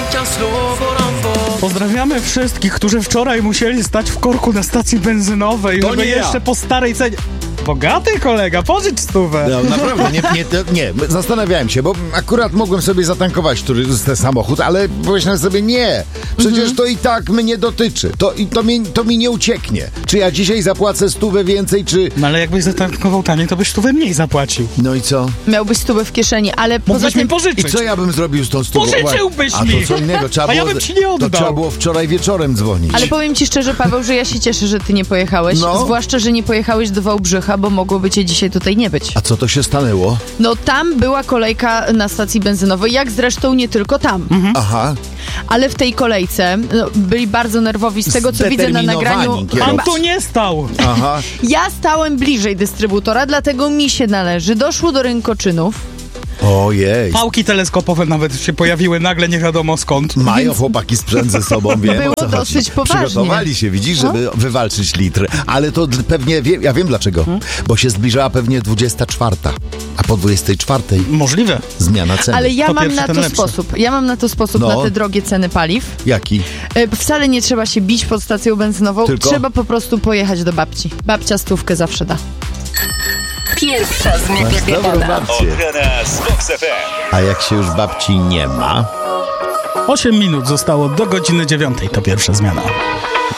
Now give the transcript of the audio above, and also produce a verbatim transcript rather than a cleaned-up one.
Pozdrawiamy wszystkich, którzy wczoraj musieli stać w korku na stacji benzynowej, To żeby nie ja. jeszcze po starej cenie... Bogaty kolega, pożycz stówę. No, naprawdę, nie, nie, to, nie, zastanawiałem się, bo akurat mogłem sobie zatankować turystę samochód, ale pomyślałem sobie, nie, przecież Mhm. to i tak mnie dotyczy, to, i to, mi, to mi nie ucieknie. Czy ja dzisiaj zapłacę stówę więcej, czy... No ale jakbyś zatankował taniej, to byś stówę mniej zapłacił. No i co? Miałbyś stówę w kieszeni, ale poza Mógłbyś mi tym... I pożyczyć. co ja bym zrobił z tą stówą? Pożyczyłbyś A mi. to co innego, trzeba A ja było, bym ci nie to oddał. trzeba było wczoraj wieczorem dzwonić. Ale powiem ci szczerze, Paweł, że ja się cieszę, że ty nie pojechałeś. No. Zwłaszcza, że nie pojechałeś do Wałbrzycha, bo mogłoby cię dzisiaj tutaj nie być. A co to się stanęło? No tam była kolejka na stacji benzynowej, jak zresztą nie tylko tam. Mhm. Aha. Ale w tej kolejce no, byli bardzo nerwowi z tego, co widzę na nagraniu. Zdeterminowani Pan kierowcy. tu nie stał. Aha. Ja stałem bliżej dystrybutora, dlatego mi się należy. Doszło do rękoczynów. Ojej. Pałki teleskopowe nawet się pojawiły nagle nie wiadomo skąd. Mają chłopaki sprzęt ze sobą, wiem Było o co chodzi. dosyć poważnie. Przygotowali się, widzisz, żeby wywalczyć litr. Ale to d- pewnie, wie, ja wiem dlaczego. Bo się zbliżała pewnie dwudziesta czwarta. A po dwudziestej czwartej Możliwe. zmiana ceny. Ale ja To mam pierwszy, na ten to lepszy. sposób. Ja mam na to sposób, No. na te drogie ceny paliw. Jaki? E, Wcale nie trzeba się bić pod stacją benzynową. Tylko? Trzeba po prostu pojechać do babci. Babcia stówkę zawsze da. Pierwsza Masz dobrą zmiepiona. babcię. Ochrona z Fox F M. A jak się już babci nie ma? Osiem minut zostało do godziny dziewiątej, to pierwsza zmiana.